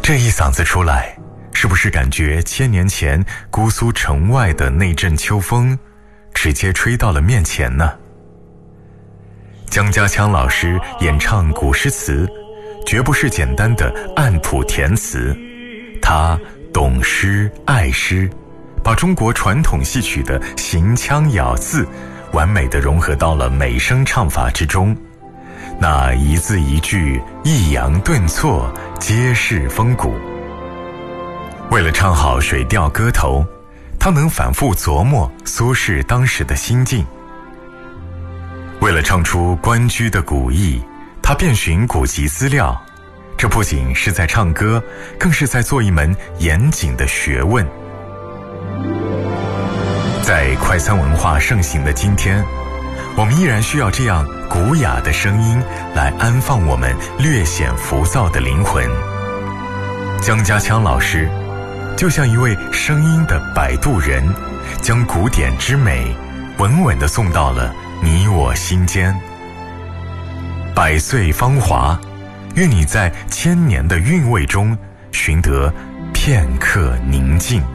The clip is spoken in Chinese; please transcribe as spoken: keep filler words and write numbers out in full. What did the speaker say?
这一嗓子出来，是不是感觉千年前姑苏城外的那阵秋风直接吹到了面前呢？江家枪老师演唱古诗词，绝不是简单的按谱填词，他懂诗爱诗，把中国传统戏曲的行腔咬字完美地融合到了美声唱法之中，那一字一句抑扬顿挫，皆是风骨。为了唱好水调歌头，他能反复琢磨苏轼当时的心境。为了唱出关雎的古意，他遍寻古籍资料，这不仅是在唱歌，更是在做一门严谨的学问。在快餐文化盛行的今天，我们依然需要这样古雅的声音来安放我们略显浮躁的灵魂。江家枪老师就像一位声音的摆渡人，将古典之美稳稳地送到了你我心间。百岁芳华，愿你在千年的韵味中寻得片刻宁静。